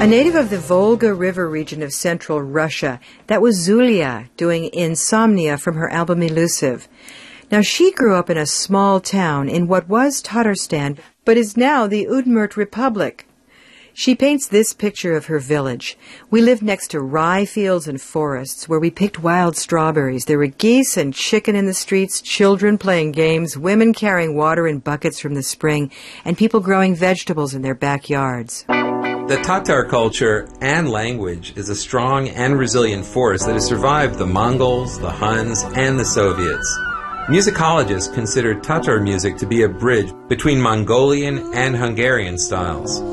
A native of the Volga River region of central Russia, that was Zulia doing Insomnia from her album Elusive. Now, she grew up in a small town in what was Tatarstan, but is now the Udmurt Republic. She paints this picture of her village. We lived next to rye fields and forests where we picked wild strawberries. There were geese and chicken in the streets, children playing games, women carrying water in buckets from the spring, and people growing vegetables in their backyards. The Tatar culture and language is a strong and resilient force that has survived the Mongols, the Huns, and the Soviets. Musicologists consider Tatar music to be a bridge between Mongolian and Hungarian styles.